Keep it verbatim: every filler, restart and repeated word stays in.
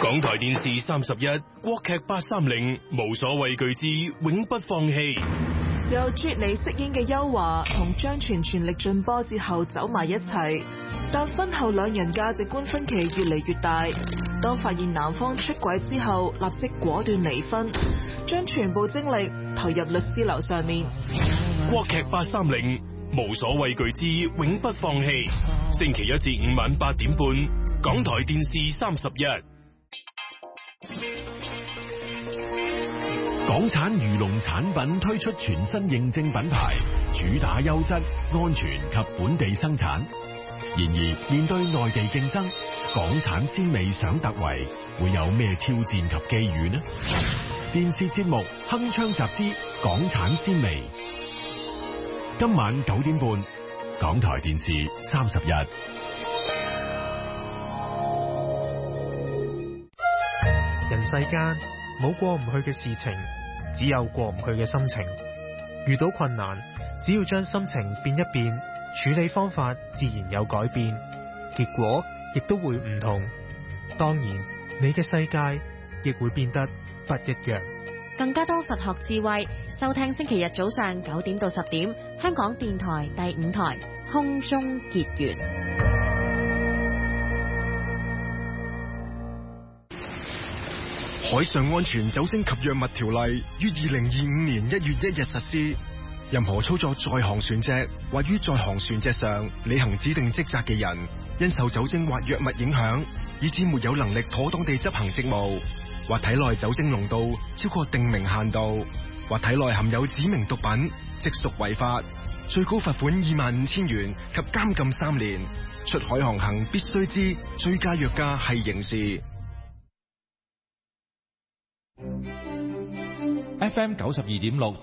港台電視三十一，國劇八三零，無所畏懼之永不放棄。 由啜尼飾演嘅邱華同張全全力進波折後走埋一齊，但婚後兩人價值觀分歧越嚟越大。當發現男方出軌之後，立即果斷離婚，將全部精力投入律師樓上面。 國劇八三零，無所畏懼之永不放棄。星期一至五晚八點半，港台電視三十一。 港產漁農產品推出全新認證品牌，主打優質、安全及本地生產。然而面對內地競爭，港產鮮味想突圍，會有咩挑戰及機遇呢？電視節目《鏗鏘集之港產鮮味》，今晚九點半，港台電視三十一。 人世間冇過唔去嘅事情，只有過唔去嘅心情。遇到困難，只要將心情變一變，處理方法自然有改變，結果亦都會唔同。當然，你嘅世界亦會變得不一樣。 更加多佛學智慧，收聽星期日早上九點到十點，香港電台第五台空中結緣。 海上安全酒精及藥物條例於二零二五年一月一日實施。任何操作在航船隻或於在航船隻上履行指定職責嘅人，因受酒精或藥物影響，以致沒有能力妥當地執行職務，或體內酒精濃度超過定明限度，或體內含有指明毒品，即屬違法，最高罰款二萬五千元及監禁三年。出海航行必須知追加藥價係刑事。 F M 九十二點六